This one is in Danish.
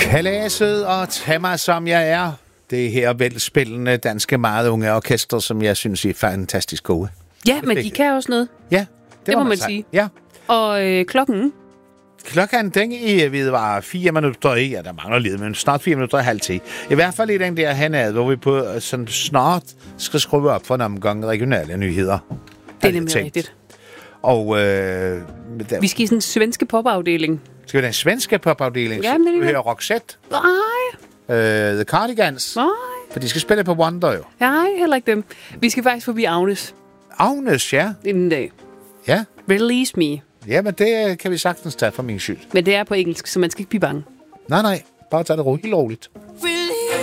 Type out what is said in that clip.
Kalaset og tag mig som jeg er. Det her velspillende danske meget unge orkester, som jeg synes er fantastisk gode. Ja, men de kan også noget. Ja, det må man sige. Ja. Og klokken? Klokken, den var 4 minutter i. Ja, der mangler lidt, men snart 4 minutter og halv 10. I hvert fald i den der henad, hvor vi på sådan snart skal skrue op for en omgang regionale nyheder. Det er nemlig rigtigt. Og vi skal i sådan en svenske popafdeling. Skal vi den svenske popafdeling? Ja, men vi hører Roxette. Nej. The Cardigans. Nej. For de skal spille på Wonder jo. Nej, heller ikke dem. Vi skal faktisk forbi Agnes. Agnes, ja. Inden dag. Ja. Release Me. Ja, men det kan vi sagtens tage for min skyld. Men det er på engelsk, så man skal ikke blive bange. Nej. Bare tage det helt roligt.